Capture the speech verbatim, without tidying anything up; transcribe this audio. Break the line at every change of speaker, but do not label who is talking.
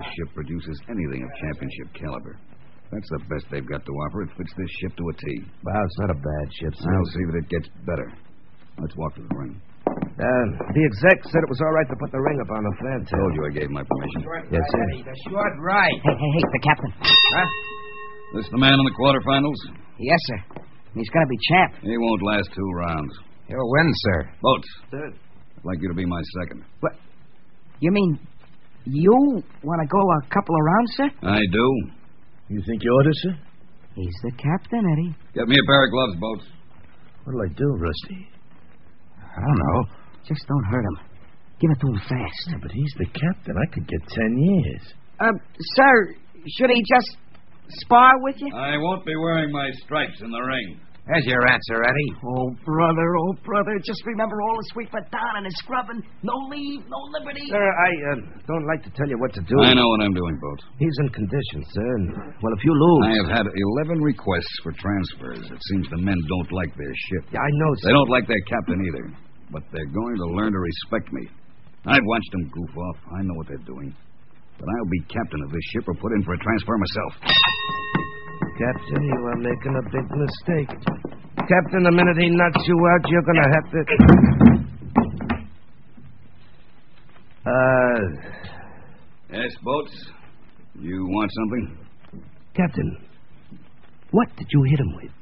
ship produces anything of championship caliber. That's the best they've got to offer. It fits this ship to a T.
Well, it's not a bad ship, sir.
I'll see that it gets better. Let's walk to the ring.
Uh, the exec said it was all right to put the ring up on the fantail.
Told you I gave my permission.
Yes, sir.
The short right.
Hey, hey, hey, the captain.
Huh?
This the man in the quarterfinals?
Yes, sir. He's going to be champ.
He won't last two rounds.
He'll win, sir.
Boats.
Sir.
I'd like you to be my second.
What? You mean you want to go a couple of rounds, sir?
I do.
You think you ought to, sir?
He's the captain, Eddie.
Get me a pair of gloves, Boats.
What'll I do, Rusty?
I don't know.
Just don't hurt him. Give it to him fast.
Yeah, but he's the captain. I could get ten years.
Uh, sir, should he just spar with you?
I won't be wearing my stripes in the ring.
There's your answer, Eddie.
Oh, brother, oh, brother. Just remember all the sweeping down and the scrubbing. No leave, no liberty.
Sir, I uh, don't like to tell you what to do.
I know what I'm doing, Boats.
He's in condition, sir. And, well, if you lose...
I have had eleven requests for transfers. It seems the men don't like their ship.
Yeah, I know, sir.
They don't like their captain either. But they're going to learn to respect me. I've watched them goof off. I know what they're doing. But I'll be captain of this ship or put in for a transfer myself.
Captain, you are making a big mistake. Captain, the minute he knocks you out, you're going to have to... Uh...
Yes, Boats? You want something?
Captain, what did you hit him with?